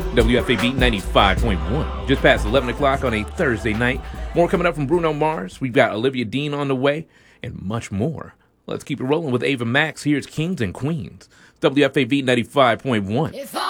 WFAB 95.1. Just past 11 o'clock on a Thursday night. More coming up from Bruno Mars. We've got Olivia Dean on the way and much more. Let's keep it rolling with Ava Max. Here's Kings and Queens. WFAB 95.1.